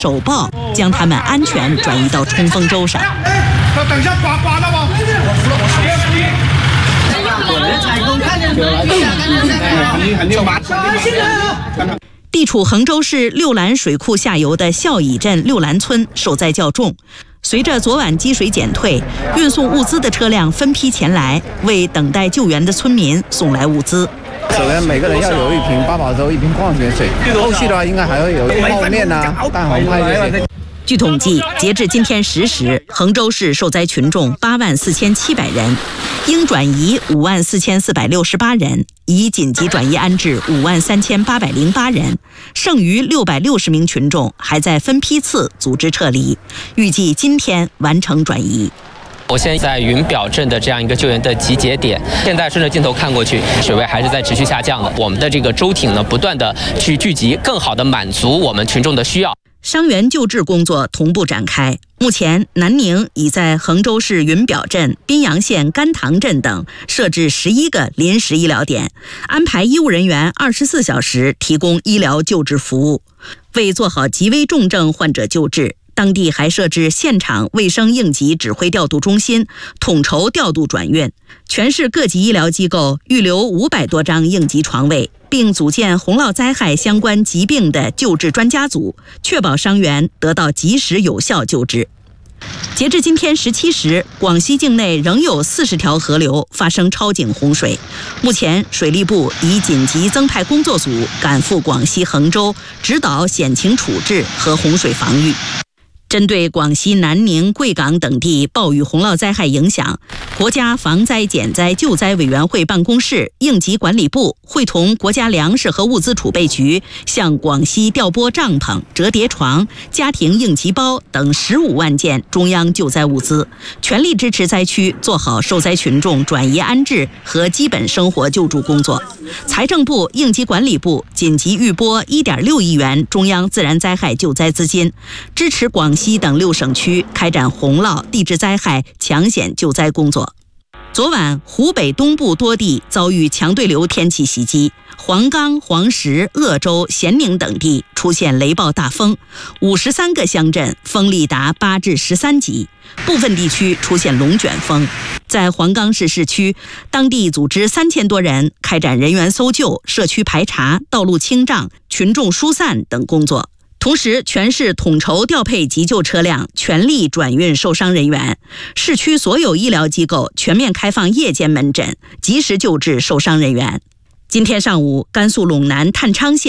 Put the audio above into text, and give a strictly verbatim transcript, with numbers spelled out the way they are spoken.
手抱将他们安全转移到冲锋舟上。 他等一下刮刮到吗？我扶了，我扶了。有人采购，看见肯定肯定。 地处衡州市六兰水库下游的孝乙镇六兰村受灾较重。随着昨晚积水减退，运送物资的车辆分批前来，为等待救援的村民送来物资。 首先每个人要有一瓶八宝粥，一瓶矿泉水。后续的话，应该还会有泡面呐、蛋黄派这些。 据统计，截至今天十时，衡州市受灾群众八万四千七百人，应转移五万四千四百六十八人，已紧急转移安置五万三千八百零八人，剩余六百六十名群众还在分批次组织撤离，预计今天完成转移。 我现在在云表镇的这样一个救援的集结点，现在顺着镜头看过去，水位还是在持续下降的。我们的这个舟艇呢，不断的去聚集，更好的满足我们群众的需要。 伤员救治工作同步展开。目前，南宁已在衡州市云表镇、宾阳县甘塘镇等设置十一个临时医疗点，安排医务人员二十四小时提供医疗救治服务。为做好极危重症患者救治，当地还设置现场卫生应急指挥调度中心，统筹调度转运。全市各级医疗机构预留五百多张应急床位，并组建洪涝灾害相关疾病的救治专家组，确保伤员得到及时有效救治。截至今天十七时，广西境内仍有四十条河流发生超警洪水。目前，水利部已紧急增派工作组赶赴广西衡州，指导险情处置和洪水防御。针对广西南宁、贵港等地暴雨洪涝灾害影响，国家防灾减灾救灾委员会办公室、应急管理部会同国家粮食和物资储备局，向广西调拨帐篷、折叠床、家庭应急包等十五万件中央救灾物资，全力支持灾区做好受灾群众转移安置和基本生活救助工作。财政部、应急管理部紧急预拨 一点六亿元中央自然灾害救灾资金，支持广西等六省区开展洪涝、地质灾害抢险救灾工作。昨晚，湖北东部多地遭遇强对流天气袭击，黄冈、黄石、鄂州、咸宁等地出现雷暴大风，五十三个乡镇风力达八至十三级，部分地区出现龙卷风。在黄冈市市区，当地组织三千多人开展人员搜救、社区排查、道路清障、群众疏散等工作。同时，全市统筹调配急救车辆，全力转运受伤人员。市区所有医疗机构全面开放夜间门诊，及时救治受伤人员。今天上午，甘肃陇南探昌县